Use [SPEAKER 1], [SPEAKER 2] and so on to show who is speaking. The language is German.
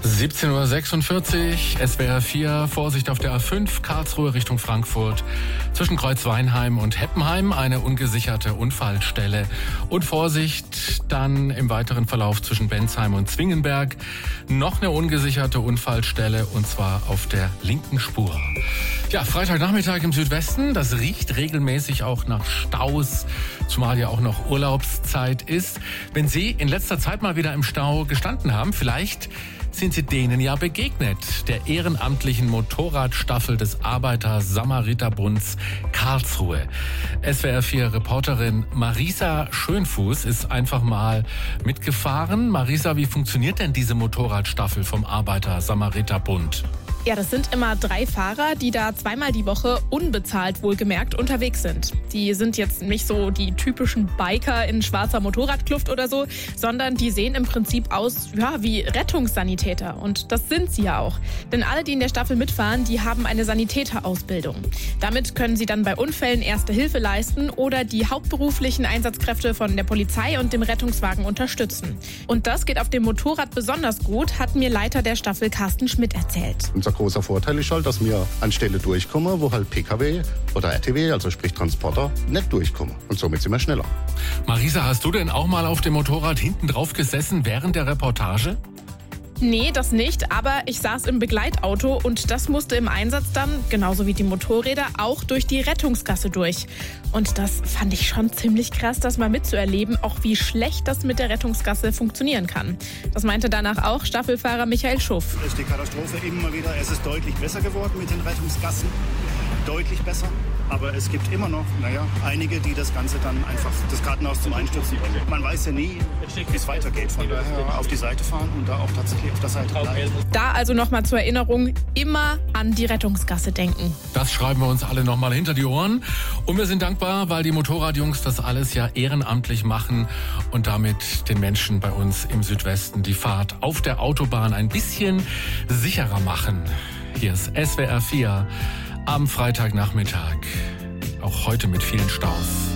[SPEAKER 1] 17:46 Uhr, SWR 4, Vorsicht auf der A5, Karlsruhe Richtung Frankfurt. Zwischen Kreuzweinheim und Heppenheim eine ungesicherte Unfallstelle. Und Vorsicht dann im weiteren Verlauf zwischen Bensheim und Zwingenberg. Noch eine ungesicherte Unfallstelle und zwar auf der linken Spur. Ja, Freitagnachmittag im Südwesten, das riecht regelmäßig auch nach Staus, zumal ja auch noch Urlaubszeit ist. Wenn Sie in letzter Zeit mal wieder im Stau gestanden haben, vielleicht sind Sie denen ja begegnet, der ehrenamtlichen Motorradstaffel des Arbeiter-Samariter-Bunds Karlsruhe. SWR 4 Reporterin Marisa Schönfuß ist einfach mal mitgefahren. Marisa, wie funktioniert denn diese Motorradstaffel vom Arbeiter-Samariter-Bund?
[SPEAKER 2] Ja, das sind immer 3 Fahrer, die da zweimal die Woche unbezahlt wohlgemerkt unterwegs sind. Die sind jetzt nicht so die typischen Biker in schwarzer Motorradkluft oder so, sondern die sehen im Prinzip aus wie Rettungssanitäter. Und das sind sie ja auch. Denn alle, die in der Staffel mitfahren, die haben eine Sanitäterausbildung. Damit können sie dann bei Unfällen Erste Hilfe leisten oder die hauptberuflichen Einsatzkräfte von der Polizei und dem Rettungswagen unterstützen. Und das geht auf dem Motorrad besonders gut, hat mir Leiter der Staffel Carsten Schmidt erzählt.
[SPEAKER 3] Unser großer Vorteil ist halt, dass wir an Stelle durchkommen, wo halt Pkw oder RTW, also sprich Transporter, nicht durchkommen. Und somit sind wir schneller.
[SPEAKER 1] Marisa, hast du denn auch mal auf dem Motorrad hinten drauf gesessen während der Reportage?
[SPEAKER 2] Nee, das nicht, aber ich saß im Begleitauto und das musste im Einsatz dann, genauso wie die Motorräder, auch durch die Rettungsgasse durch. Und das fand ich schon ziemlich krass, das mal mitzuerleben, auch wie schlecht das mit der Rettungsgasse funktionieren kann. Das meinte danach auch Staffelfahrer Michael Schuff.
[SPEAKER 4] Es ist die Katastrophe immer wieder. Es ist deutlich besser geworden mit den Rettungsgassen. Deutlich besser. Aber es gibt immer noch, einige, die das Ganze dann einfach das Kartenhaus zum Einstürzen bringen. Man weiß ja nie, wie es weitergeht. Von daher auf die Seite fahren und da auch tatsächlich auf der Seite bleiben.
[SPEAKER 2] Da also nochmal zur Erinnerung, immer an die Rettungsgasse denken.
[SPEAKER 1] Das schreiben wir uns alle nochmal hinter die Ohren. Und wir sind dankbar, weil die Motorradjungs das alles ja ehrenamtlich machen und damit den Menschen bei uns im Südwesten die Fahrt auf der Autobahn ein bisschen sicherer machen. Hier ist SWR 4 am Freitagnachmittag. Auch heute mit vielen Staus.